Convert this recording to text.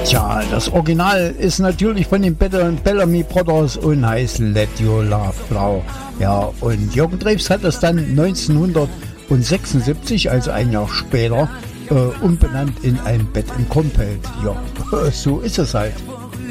Tja, das Original ist natürlich von den Bellamy Brothers und heißt Let Your Love Flow. Ja, und Jürgen Drews hat es dann 1976, also ein Jahr später, umbenannt in ein Bett im Kornfeld. Ja, so ist es halt.